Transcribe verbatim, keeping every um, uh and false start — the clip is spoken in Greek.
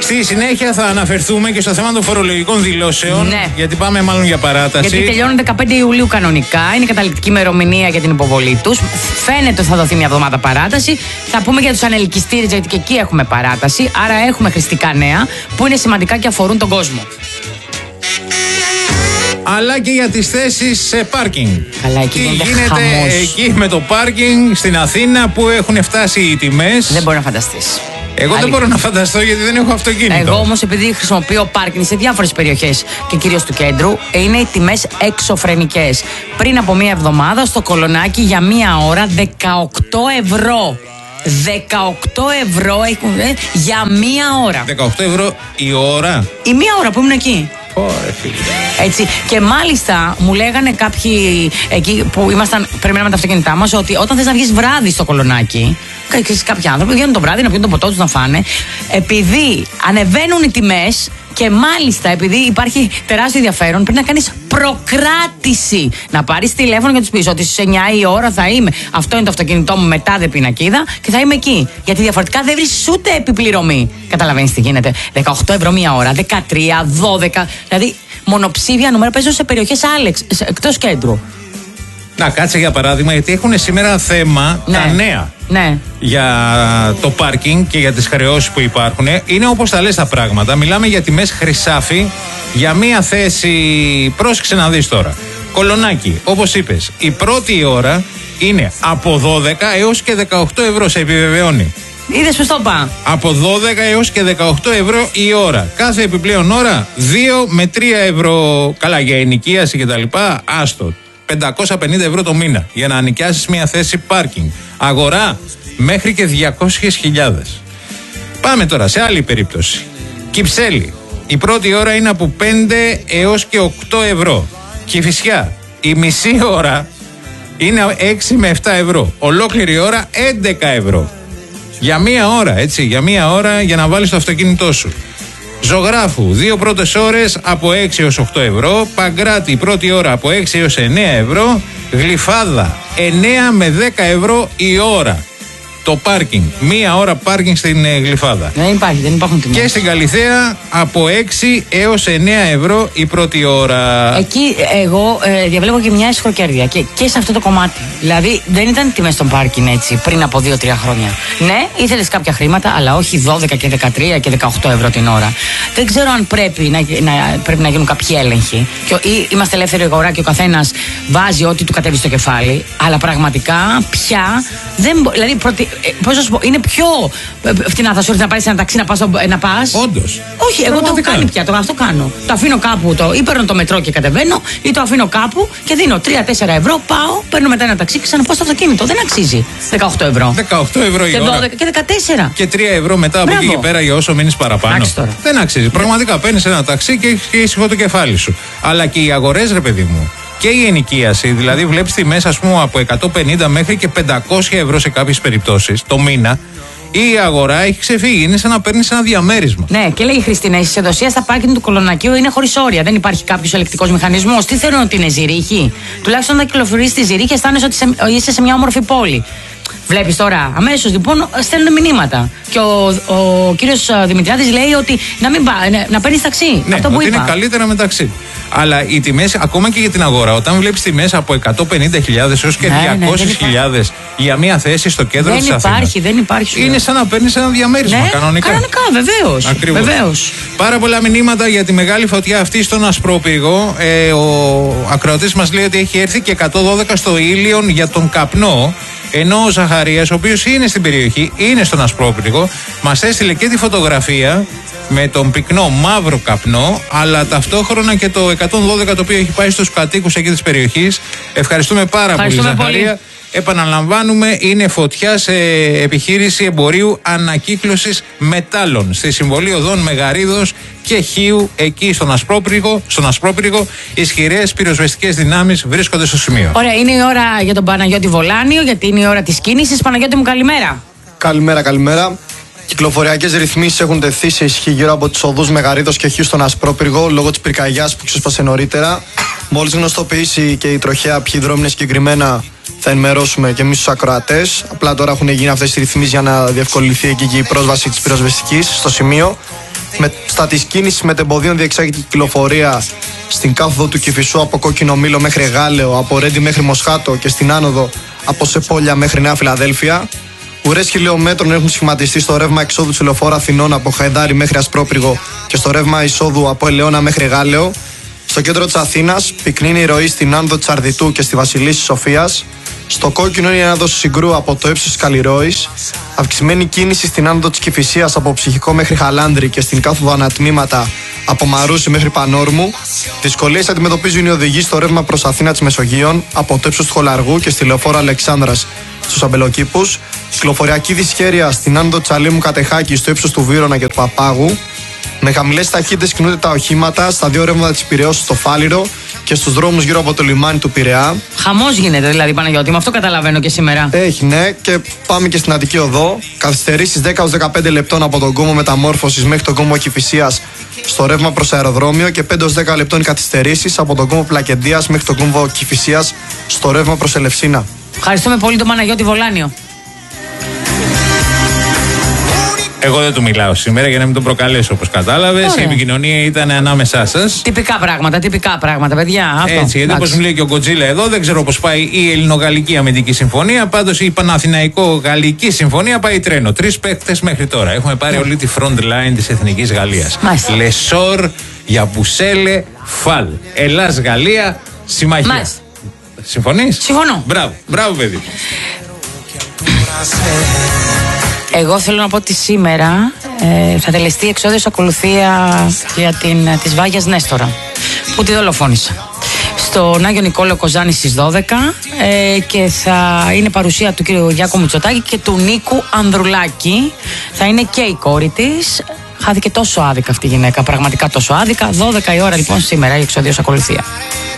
Στη συνέχεια θα αναφερθούμε και στο θέμα των φορολογικών δηλώσεων. Ναι. Γιατί πάμε μάλλον για παράταση. Γιατί τελειώνουν δεκαπέντε Ιουλίου κανονικά. Είναι καταληκτική ημερομηνία για την υποβολή τους. Φαίνεται ότι θα δοθεί μια εβδομάδα παράταση. Θα πούμε για τους ανελκυστήρες, γιατί και εκεί έχουμε παράταση. Άρα έχουμε χρηστικά νέα που είναι σημαντικά και αφορούν τον κόσμο. Αλλά και για τις θέσεις σε πάρκινγκ. Καλά, εκεί τι γίνεται γίνεται χαμός. εκεί με το πάρκινγκ στην Αθήνα που έχουν φτάσει οι τιμές. Δεν μπορεί να φανταστείς. Εγώ δεν Αλήθεια. μπορώ να φανταστώ γιατί δεν έχω αυτοκίνητο. Εγώ όμως, επειδή χρησιμοποιώ πάρκινγκ σε διάφορες περιοχές και κυρίως του κέντρου, είναι οι τιμές εξωφρενικές. Πριν από μία εβδομάδα στο Κολονάκι για μία ώρα δεκαοκτώ ευρώ. δεκαοκτώ ευρώ έχουν, ε, για μία ώρα. δεκαοκτώ ευρώ η ώρα. Η μία ώρα που ήμουν εκεί. Ωραία, φίλε. Έτσι. Και μάλιστα μου λέγανε κάποιοι εκεί που ήμασταν, περιμέναμε τα αυτοκίνητά μας, ότι όταν θες να βγεις βράδυ στο Κολονάκι, και κάποιοι άνθρωποι βγαίνουν το βράδυ να πιούν το ποτό τους να φάνε, επειδή ανεβαίνουν οι τιμές και μάλιστα επειδή υπάρχει τεράστιο ενδιαφέρον, πρέπει να κάνεις προκράτηση. Να πάρεις τηλέφωνο και να τους πεις ότι στις εννιά η ώρα θα είμαι. Αυτό είναι το αυτοκίνητό μου μετά δε πινακίδα και θα είμαι εκεί. Γιατί διαφορετικά δεν βρίσκεις ούτε επιπληρωμή. Καταλαβαίνεις τι γίνεται. δεκαοκτώ ευρώ μία ώρα, δεκατρία, δώδεκα. Δηλαδή μονοψήφια νούμερα παίζουν σε περιοχές άλλες, εκτός κέντρου. Να κάτσε για παράδειγμα, γιατί έχουν σήμερα θέμα Ναι. τα νέα. Ναι. Για το πάρκινγκ και για τις χρεώσεις που υπάρχουν. Είναι όπως τα λες τα πράγματα. Μιλάμε για τιμές χρυσάφι για μία θέση. Πρόσεξε να δεις τώρα. Κολονάκι, όπως είπες, η πρώτη ώρα είναι από δώδεκα έως και δεκαοκτώ ευρώ, σε επιβεβαιώνει. Είδες πως το είπα. Από δώδεκα έως και δεκαοκτώ ευρώ η ώρα. Κάθε επιπλέον ώρα δύο με τρία ευρώ. Καλά, για ενοικίαση και τα λοιπά, άστο. πεντακόσια πενήντα ευρώ το μήνα για να νοικιάσεις μια θέση πάρκινγκ. Αγορά μέχρι και διακόσιες χιλιάδες. Πάμε τώρα σε άλλη περίπτωση. Κυψέλη. Η πρώτη ώρα είναι από πέντε έως και οκτώ ευρώ. Κηφισιά. Η μισή ώρα είναι έξι με επτά ευρώ. Ολόκληρη ώρα έντεκα ευρώ. Για μία ώρα, έτσι. Για μία ώρα για να βάλεις το αυτοκίνητό σου. Ζωγράφου, δύο πρώτες ώρες από έξι έως οκτώ ευρώ. Παγκράτη, πρώτη ώρα από έξι έως εννέα ευρώ. Γλυφάδα, εννέα με δέκα ευρώ η ώρα. Το πάρκινγκ, μία ώρα πάρκινγκ στην ε, Γλυφάδα. Δεν υπάρχει, δεν υπάρχουν τιμές. Και στην Καλιθέα από έξι έως εννέα ευρώ η πρώτη ώρα. Εκεί εγώ ε, διαβλέπω και μια αισχροκέρδεια και, και σε αυτό το κομμάτι. Δηλαδή δεν ήταν τιμές των πάρκινγκ έτσι πριν από δύο τρία χρόνια. Ναι, ήθελες κάποια χρήματα, αλλά όχι δώδεκα και δεκατρία και δεκαοκτώ ευρώ την ώρα. Δεν ξέρω αν πρέπει να, να, πρέπει να γίνουν κάποιοι έλεγχοι. Και, ή είμαστε ελεύθερη αγορά και ο καθένας βάζει ό,τι του κατέβει στο κεφάλι. Αλλά πραγματικά πια δεν μπορεί. Δηλαδή, προτι, ε, πώς να σου πω, είναι πιο φτηνά θα σου έρθει να πάρεις ένα ταξί να πας. Να πας. Όντως. Όχι, εγώ το έχω κάνει πια. Το, αυτό κάνω. Το αφήνω κάπου, το, ή παίρνω το μετρό και κατεβαίνω, ή το αφήνω κάπου και δίνω τρία τέσσερα ευρώ. Πάω, παίρνω μετά ένα ταξί και ξαναπάω στο αυτοκίνητο. Δεν αξίζει δεκαοκτώ ευρώ. δεκαοκτώ ευρώ η Και ώρα. δώδεκα και δεκατέσσερα. Και τρία ευρώ μετά από Μπράβο. εκεί και πέρα για όσο μείνεις παραπάνω. Εντάξει τώρα. Δεν αξίζει. Πραγματικά παίρνεις ένα ταξί και έχει ήσυχο το κεφάλι σου. Αλλά και οι αγορές, ρε παιδί μου. Και η ενοικίαση, δηλαδή βλέπεις τιμές ας πούμε από εκατόν πενήντα μέχρι και πεντακόσια ευρώ σε κάποιες περιπτώσεις το μήνα. Η αγορά έχει ξεφύγει. Είναι σαν να παίρνεις ένα διαμέρισμα. Ναι, και λέει η Χριστίνα, η συσκευασία στα πάρκινγκ του Κολονακίου είναι χωρίς όρια. Δεν υπάρχει κάποιο ελεκτικός μηχανισμός. Τι θέλουν ότι είναι ζυρίχη. Τουλάχιστον όταν κυκλοφορείς στη ζυρίχη, αισθάνεσαι ότι είσαι σε μια όμορφη πόλη. Βλέπεις τώρα, αμέσως λοιπόν στέλνουν μηνύματα. Και ο, ο κύριος Δημητριάδης λέει ότι να, μην πά, ναι, να παίρνεις ταξί. Ναι, αυτό που ότι είπα. είναι καλύτερα με ταξί. Αλλά οι τιμές, ακόμα και για την αγορά, όταν βλέπεις τιμές από εκατόν πενήντα χιλιάδες έως και Ναι, διακόσιες χιλιάδες ναι, για μία θέση στο κέντρο δεν της Αθήνας. υπάρχει, δεν υπάρχει. Είναι σαν να παίρνεις ένα διαμέρισμα Ναι, κανονικά. Κανονικά, βεβαίως. Ακριβώς. Βεβαίως. Πάρα πολλά μηνύματα για τη μεγάλη φωτιά αυτή στον Ασπρόπυργο. Ε, ο ακροατής μας λέει ότι έχει έρθει και εκατόν δώδεκα στο Ήλιον για τον καπνό. Ενώ ο Ζαχαρίας, ο οποίος είναι στην περιοχή, είναι στον Ασπρόπυργο, μας έστειλε και τη φωτογραφία με τον πυκνό μαύρο καπνό, αλλά ταυτόχρονα και το εκατόν δώδεκα το οποίο έχει πάει στους κατοίκους εκεί της περιοχής. Ευχαριστούμε πάρα Ευχαριστούμε πολύ, Ζαχαρία. πολύ. Επαναλαμβάνουμε, είναι φωτιά σε επιχείρηση εμπορίου ανακύκλωσης μετάλλων στη Συμβολή Οδών Μεγαρίδος και Χίου, εκεί στον Ασπρόπυργο. Στον Ασπρόπυργο, ισχυρές πυροσβεστικές δυνάμεις βρίσκονται στο σημείο. Ωραία, είναι η ώρα για τον Παναγιώτη Βολάνιο, γιατί είναι η ώρα της κίνησης. Παναγιώτη μου, καλημέρα. Καλημέρα, καλημέρα. Κυκλοφοριακές ρυθμίσεις έχουν τεθεί σε ισχύ γύρω από τους οδούς Μεγαρίδος και Χίου στον Ασπρόπυργο λόγω της πυρκαγιάς που ξέσπασε νωρίτερα. Μόλις γνωστοποιήσει και η τροχέα ποιοι δρόμοι είναι συγκεκριμένα, θα ενημερώσουμε και εμείς τους ακροατές. Απλά τώρα έχουν γίνει αυτές οι ρυθμίσεις για να διευκολυνθεί εκεί και η πρόσβαση της πυροσβεστικής στο σημείο. Με, στα της κίνησης μετεμποδίων διεξάγεται κυκλοφορία στην κάθοδο του Κηφισού από Κόκκινο Μήλο μέχρι Γάλεο, από Ρέντι μέχρι Μοσχάτο και στην άνοδο από Σεπόλια μέχρι Νέα Φιλαδέλφια. Ουρές χιλιόμετρων έχουν σχηματιστεί στο ρεύμα εξόδου του λεωφόρου Αθηνών από Χαϊδάρι μέχρι Ασπρόπυργο και στο ρεύμα εισόδου από Ελαιώνα μέχρι Γάλεο. Στο κέντρο της Αθήνας πυκνή η ροή στην άνοδο της Αρδιτού και στη Βασιλίσσης Σοφίας. Στο κόκκινο είναι η άνοδος Συγκρού από το ύψος της Καλλιρόης. Αυξημένη κίνηση στην άνοδο της Κηφισίας από Ψυχικό μέχρι Χαλάνδρη και στην κάθοδο ανατμήματα από Μαρούσι μέχρι Πανόρμου. Δυσκολίες αντιμετωπίζουν οι οδηγοί στο ρεύμα προς Αθήνα της Μεσογείων από το ύψος του Χολαργού και στη λεωφόρο Αλεξάνδρας στους Αμπελοκήπους. Κυκλοφοριακή δυσχέρεια στην άνοδο της Αλήμου Κατεχάκη στο ύψος του Βύρωνα και του Παπάγου. Με χαμηλές ταχύτητες κινούνται τα οχήματα στα δύο ρεύματα της Πειραιώς στο Φάληρο και στους δρόμους γύρω από το λιμάνι του Πειραιά. Χαμός γίνεται δηλαδή, Παναγιώτη, με αυτό καταλαβαίνω και σήμερα. Έχει, ναι, και πάμε και στην Αττική Οδό. Καθυστερήσεις δέκα έως δεκαπέντε λεπτών από τον κόμβο Μεταμόρφωσης μέχρι τον κόμβο Κηφισίας στο ρεύμα προς αεροδρόμιο και πέντε έως δέκα λεπτών καθυστερήσεις από τον κόμβο Πλακεντίας μέχρι τον κόμβο Κηφισίας στο ρεύμα προς Ελευσίνα. Ευχαριστούμε πολύ τον Παναγιώτη Βολάνιο. Εγώ δεν του μιλάω σήμερα για να μην τον προκαλέσω, όπως κατάλαβες. Η επικοινωνία ήταν ανάμεσά σας. Τυπικά πράγματα, τυπικά πράγματα, παιδιά. Αυτό. Έτσι, γιατί όπως μου λέει και ο Κοτζίλα εδώ, δεν ξέρω πώς πάει η Ελληνογαλλική Αμυντική Συμφωνία. Πάντως η Παναθηναϊκό-Γαλλική Συμφωνία πάει τρένο. Τρεις παίκτες μέχρι τώρα. Έχουμε πάρει όλη τη front line της Εθνικής Γαλλίας. Λεσόρ, Γιαμπουσέλε, Φαλ. Ελλάς-Γαλλία, συμμαχία. Συμφωνείς? Συμφωνώ. Μπράβο, μπράβο παιδί. Εγώ θέλω να πω ότι σήμερα ε, θα τελεστεί εξόδιος ακολουθία για την, της Βάγιας Νέστορα, που τη δολοφόνησα. Στον Άγιο Νικόλαο Κοζάνη στις δώδεκα ε, και θα είναι παρουσία του κ. Γιάκου Μητσοτάκη και του Νίκου Ανδρουλάκη. Θα είναι και η κόρη της. Χάθηκε τόσο άδικα αυτή η γυναίκα, πραγματικά τόσο άδικα. δώδεκα η ώρα λοιπόν σήμερα η εξόδιος ακολουθία.